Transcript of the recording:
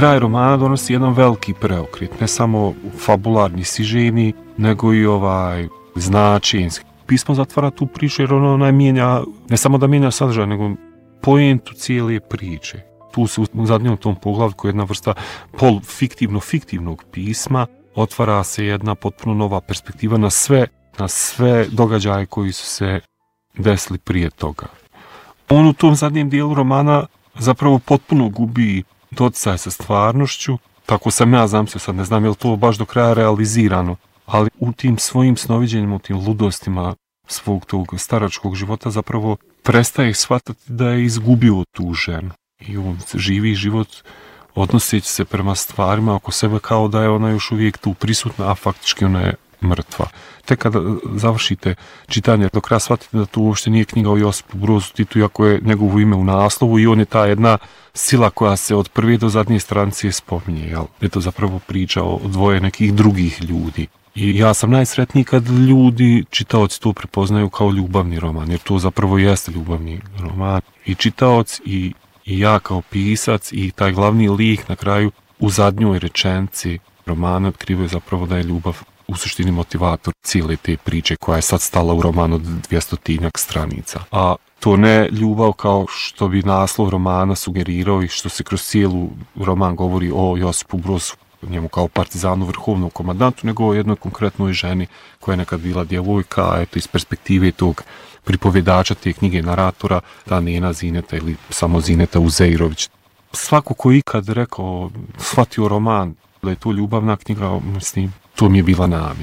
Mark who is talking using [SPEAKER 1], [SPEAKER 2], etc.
[SPEAKER 1] kraj romana donosi jedan veliki preokret, ne samo fabularni, siženi, nego i značenski. Pismo zatvara tu priču jer ono mijenja, ne samo da mijenja sadržaj, nego poentu cijele priče. Tu se u zadnjem tom poglavlju jedna vrsta fiktivnog pisma, otvara se jedna potpuno nova perspektiva na sve događaje koji su se desili prije toga. On u tom zadnjem dijelu romana zapravo potpuno gubi doticaj sa stvarnošću, tako sam ja zamislio, sad ne znam je li to baš do kraja realizirano, ali u tim svojim snoviđenjima, u tim ludostima svog tog staračkog života zapravo prestaje shvatati da je izgubio tu ženu. I on živi život odnoseći se prema stvarima oko sebe kao da je ona još uvijek tu prisutna, a faktički ona je mrtva. Tek kada završite čitanje, do kraja shvatite da to uopšte nije knjiga o Josipu Brozu Titu, iako je njegovo ime u naslovu i on je ta jedna sila koja se od prve do zadnje stranice spominje. Jel? Je to zapravo priča o dvoje nekih drugih ljudi. I ja sam najsretniji kad ljudi, čitaoci to prepoznaju kao ljubavni roman, jer to zapravo jeste ljubavni roman. I čitaoc i ja kao pisac i taj glavni lik na kraju u zadnjoj rečenici romana otkrivaju zapravo da je ljubav u suštini motivator cijele te priče koja je sad stala u romanu od 200-tinjak stranica. A to ne ljubav kao što bi naslov romana sugerirao i što se kroz cijelu roman govori o Josipu Brozu, njemu kao partizanu, vrhovnom komandantu, nego o jednoj konkretnoj ženi koja je nekad bila djevojka, a eto iz perspektive tog pripovjedača te knjige, naratora, ta Nena Zineta ili samo Zineta Uzeirović. Svako ko ikad rekao, shvatio roman da je to ljubavna knjiga, mislim, to mi je bila namjera.